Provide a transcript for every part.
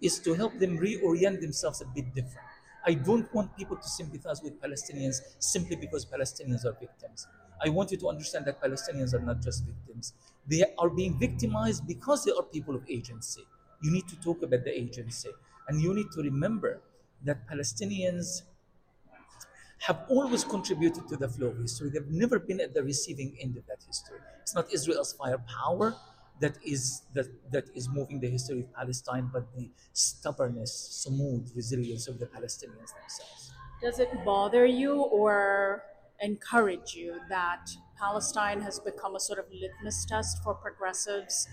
is to help them reorient themselves a bit different. I don't want people to sympathize with Palestinians simply because Palestinians are victims. I want you to understand that Palestinians are not just victims. They are being victimized because they are people of agency. You need to talk about the agency. And you need to remember that Palestinians have always contributed to the flow of history. They've never been at the receiving end of that history. It's not Israel's firepower that is moving the history of Palestine, but the stubbornness, smooth resilience of the Palestinians themselves. Does it bother you or encourage you that Palestine has become a sort of litmus test for progressives,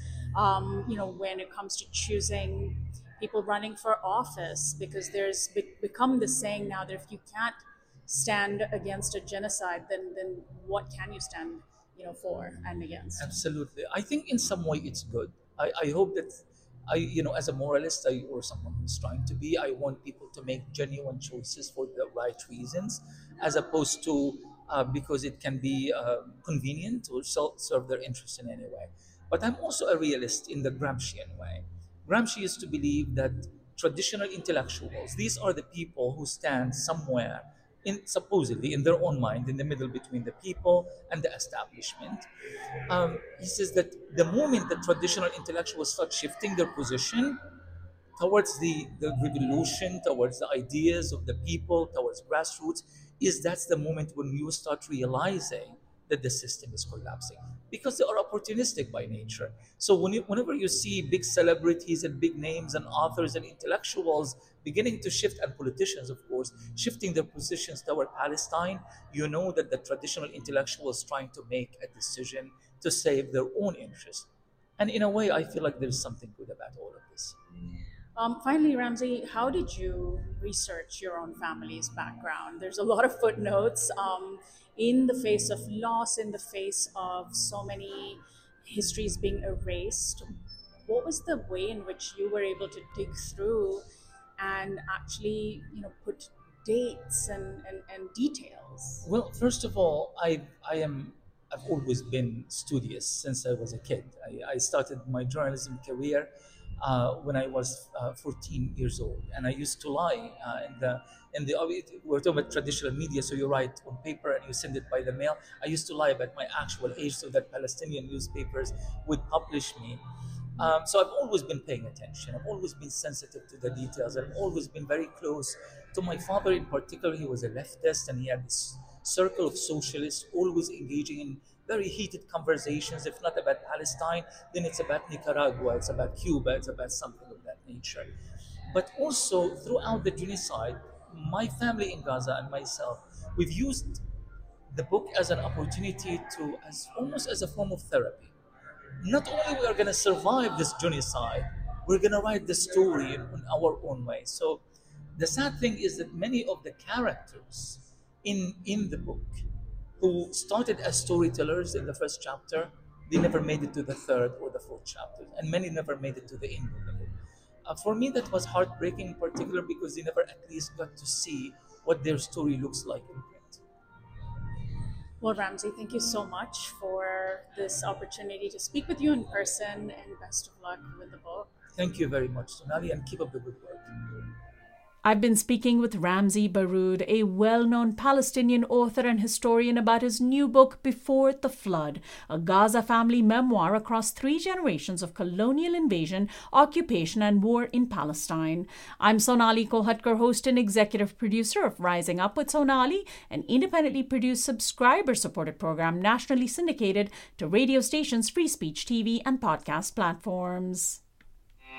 when it comes to choosing people running for office? Because there's become this saying now that if you can't stand against a genocide, then what can you stand, for and against? Absolutely. I think in some way it's good. I hope that as a moralist or someone who's trying to be, I want people to make genuine choices for the right reasons, as opposed to because it can be convenient or serve their interest in any way. But I'm also a realist in the Gramscian way. Gramsci used to believe that traditional intellectuals, these are the people who stand somewhere in supposedly in their own mind in the middle between the people and the establishment. He says that the moment that traditional intellectuals start shifting their position towards the revolution, towards the ideas of the people, towards grassroots, is that's the moment when you start realizing that the system is collapsing because they are opportunistic by nature. So whenever you see big celebrities and big names and authors and intellectuals beginning to shift, and politicians, of course, shifting their positions toward Palestine, you know that the traditional intellectuals trying to make a decision to save their own interest. And in a way, I feel like there's something good about all of this. Finally, Ramsey, how did you research your own family's background? There's a lot of footnotes in the face of loss, in the face of so many histories being erased. What was the way in which you were able to dig through and actually, put dates and details? Well, first of all, I've always been studious since I was a kid. I started my journalism career when I was 14 years old, and I used to lie we're talking about traditional media, so you write on paper and you send it by the mail. I used to lie about my actual age so that Palestinian newspapers would publish me. So I've always been paying attention. I've always been sensitive to the details. I've always been very close to my father in particular. He was a leftist and he had this circle of socialists always engaging in very heated conversations. If not about Palestine, then it's about Nicaragua, it's about Cuba, it's about something of that nature. But also throughout the genocide, my family in Gaza and myself, we've used the book as an opportunity to, as almost as a form of therapy. Not only we are going to survive this genocide, we're going to write the story in our own way. So the sad thing is that many of the characters in the book who started as storytellers in the first chapter, they never made it to the third or the fourth chapter, and many never made it to the end of the book. For me, that was heartbreaking, in particular because they never at least got to see what their story looks like in print. Well, Ramsey, thank you so much for this opportunity to speak with you in person, and best of luck with the book. Thank you very much, Sonali, and keep up the good work. I've been speaking with Ramsey Baroud, a well-known Palestinian author and historian, about his new book, Before the Flood, a Gaza family memoir across 3 generations of colonial invasion, occupation, and war in Palestine. I'm Sonali Kolhatkar, host and executive producer of Rising Up with Sonali, an independently produced, subscriber-supported program nationally syndicated to radio stations, free speech TV, and podcast platforms.